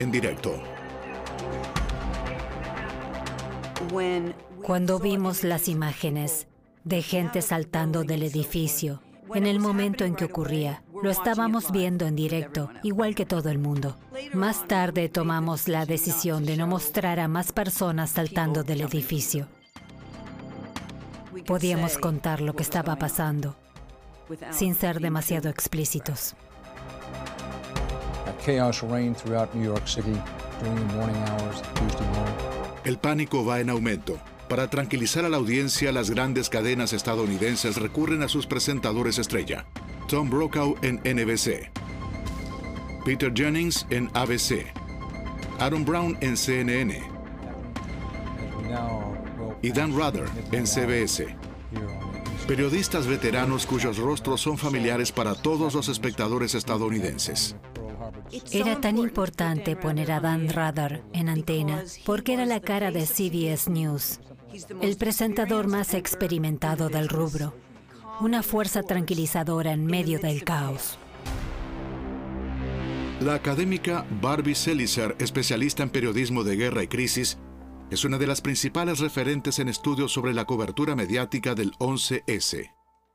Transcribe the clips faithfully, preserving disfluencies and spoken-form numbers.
en directo. Cuando vimos las imágenes de gente saltando del edificio, en el momento en que ocurría, lo estábamos viendo en directo, igual que todo el mundo. Más tarde tomamos la decisión de no mostrar a más personas saltando del edificio. Podíamos contar lo que estaba pasando, sin ser demasiado explícitos. Chaos reigned throughout New York City during the morning hours of Tuesday morning. El pánico va en aumento. Para tranquilizar a la audiencia, las grandes cadenas estadounidenses recurren a sus presentadores estrella. Tom Brokaw en N B C, Peter Jennings en A B C, Aaron Brown en C N N y Dan Rather en C B S. Periodistas veteranos cuyos rostros son familiares para todos los espectadores estadounidenses. Era tan importante poner a Dan Rather en antena porque era la cara de C B S News, el presentador más experimentado del rubro, una fuerza tranquilizadora en medio del caos. La académica Barbie Selizer, especialista en periodismo de guerra y crisis, es una de las principales referentes en estudios sobre la cobertura mediática del once ese.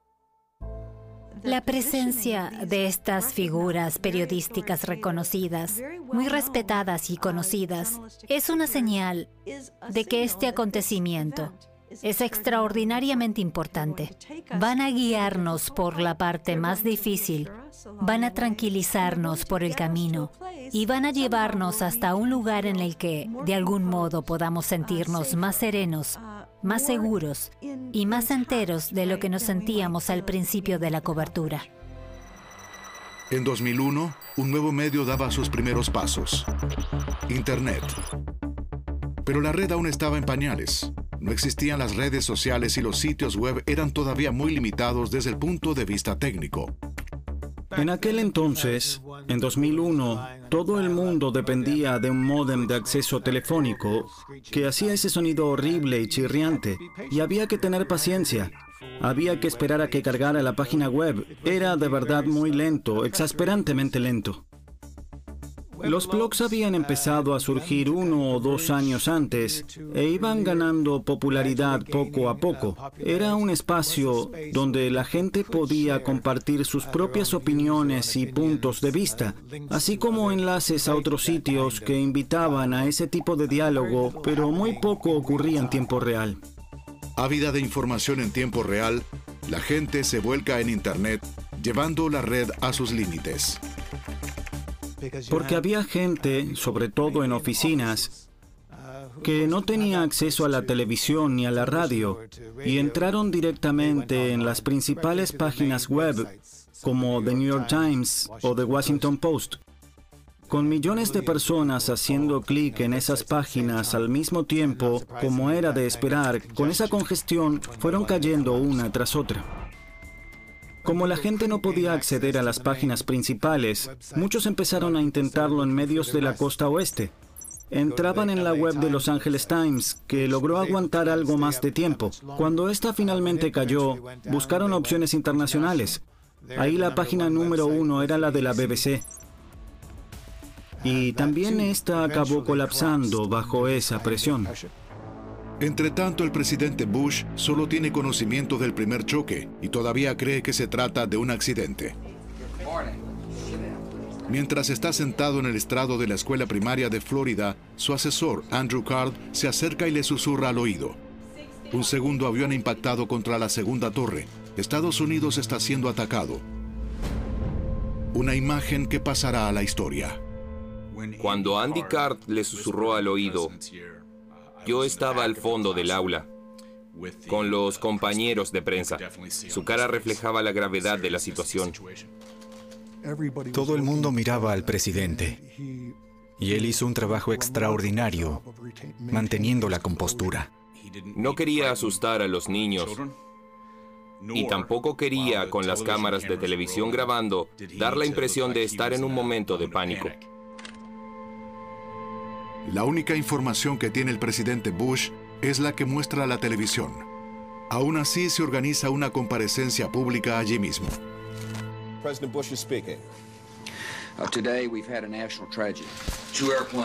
La presencia de estas figuras periodísticas reconocidas, muy respetadas y conocidas, es una señal de que este acontecimiento es extraordinariamente importante. Van a guiarnos por la parte más difícil, van a tranquilizarnos por el camino y van a llevarnos hasta un lugar en el que, de algún modo, podamos sentirnos más serenos, más seguros y más enteros de lo que nos sentíamos al principio de la cobertura. En dos mil uno, un nuevo medio daba sus primeros pasos: Internet. Pero la red aún estaba en pañales. No existían las redes sociales y los sitios web eran todavía muy limitados desde el punto de vista técnico. En aquel entonces, en dos mil uno, todo el mundo dependía de un módem de acceso telefónico que hacía ese sonido horrible y chirriante, y había que tener paciencia. Había que esperar a que cargara la página web. Era de verdad muy lento, exasperantemente lento. Los blogs habían empezado a surgir uno o dos años antes e iban ganando popularidad poco a poco. Era un espacio donde la gente podía compartir sus propias opiniones y puntos de vista, así como enlaces a otros sitios que invitaban a ese tipo de diálogo, pero muy poco ocurría en tiempo real. Ávida de información en tiempo real, la gente se vuelca en Internet, llevando la red a sus límites. Porque había gente, sobre todo en oficinas, que no tenía acceso a la televisión ni a la radio y entraron directamente en las principales páginas web como The New York Times o The Washington Post. Con millones de personas haciendo clic en esas páginas al mismo tiempo, como era de esperar, con esa congestión fueron cayendo una tras otra. Como la gente no podía acceder a las páginas principales, muchos empezaron a intentarlo en medios de la costa oeste. Entraban en la web de Los Angeles Times, que logró aguantar algo más de tiempo. Cuando esta finalmente cayó, buscaron opciones internacionales. Ahí la página número uno era la de la B B C. Y también esta acabó colapsando bajo esa presión. Entre tanto, el presidente Bush solo tiene conocimiento del primer choque y todavía cree que se trata de un accidente. Mientras está sentado en el estrado de la escuela primaria de Florida, su asesor, Andrew Card, se acerca y le susurra al oído: un segundo avión ha impactado contra la segunda torre. Estados Unidos está siendo atacado. Una imagen que pasará a la historia. Cuando Andy Card le susurró al oído, yo estaba al fondo del aula, con los compañeros de prensa. Su cara reflejaba la gravedad de la situación. Todo el mundo miraba al presidente, y él hizo un trabajo extraordinario, manteniendo la compostura. No quería asustar a los niños, y tampoco quería, con las cámaras de televisión grabando, dar la impresión de estar en un momento de pánico. La única información que tiene el presidente Bush es la que muestra la televisión. Aún así, se organiza una comparecencia pública allí mismo. President Bush is speaking. Uh, today we've had a national tragedy. Two airplanes